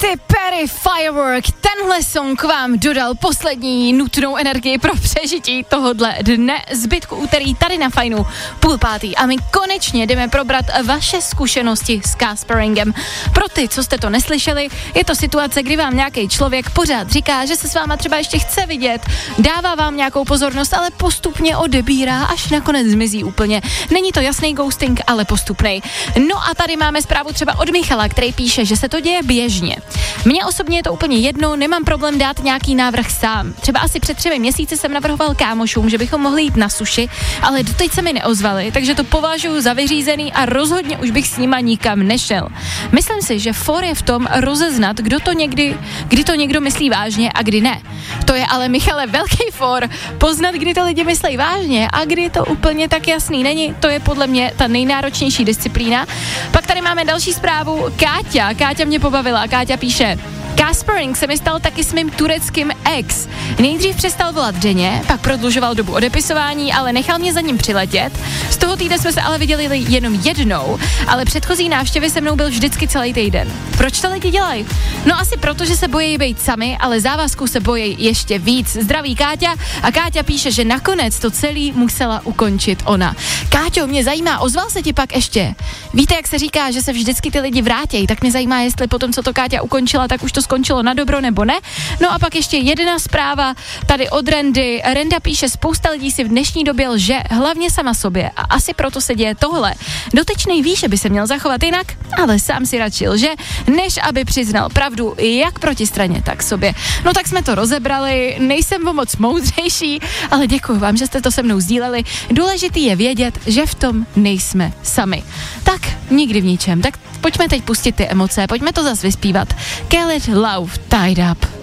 Katy Perry Firework, tenhle song vám dodal poslední nutnou energii pro přežití tohodle dne, zbytku úterý tady na Fajnu 4:30 a my konečně jdeme probrat vaše zkušenosti s Casperingem. Pro ty, co jste to neslyšeli, je to situace, kdy vám nějaký člověk pořád říká, že se s váma třeba ještě chce vidět, dává vám nějakou pozornost, ale postupně odebírá, až nakonec zmizí úplně. Není to jasný ghosting, ale postupnej. No a tady máme zprávu třeba od Michala, který píše, že se to děje běžně. Mně osobně je to úplně jedno, nemám problém dát nějaký návrh sám. Třeba asi před 3 měsíci jsem navrhoval kámošům, že bychom mohli jít na suši, ale doteď se mi neozvali, takže to považuji za vyřízený a rozhodně už bych s nima nikam nešel. Myslím si, že for je v tom rozeznat, kdy to někdo myslí vážně a kdy ne. To je ale, Michale, velký for, poznat, kdy to lidi myslí vážně a kdy to úplně tak jasný není. To je podle mě ta nejnáročnější disciplína. Pak tady máme další zprávu. Káťa mě pobavila. Káťa píše: Caspering se mi stal taky s mým tureckým ex. Nejdřív přestal volat denně, pak prodlužoval dobu odepisování, ale nechal mě za ním přiletět. Z toho týdne jsme se ale viděli jenom jednou, ale předchozí návštěvy se mnou byl vždycky celý týden. Proč to lidi dělají? No asi proto, že se bojí být sami, ale závazků se bojí ještě víc. Zdraví Káťa a Káťa píše, že nakonec to celý musela ukončit ona. Káťo, mě zajímá, ozval se ti pak ještě? Víte, jak se říká, že se vždycky ty lidi vrátějí, tak mě zajímá, jestli potom, co to Káťa ukončila, tak už to skončilo na dobro nebo ne. No a pak ještě jedna zpráva tady od Rendy. Renda píše, spousta lidí si v dnešní době lže, hlavně sama sobě a asi proto se děje tohle. Dotyčnej ví, že by se měl zachovat jinak, ale sám si radši lže, než aby přiznal pravdu jak proti straně, tak sobě. No tak jsme to rozebrali, nejsem o moc moudřejší, ale děkuji vám, že jste to se mnou sdíleli. Důležitý je vědět, že v tom nejsme sami. Tak nikdy v ničem. Tak pojďme teď pustit ty emoce, pojďme to zas vyspívat. Kelly Love Tied Up.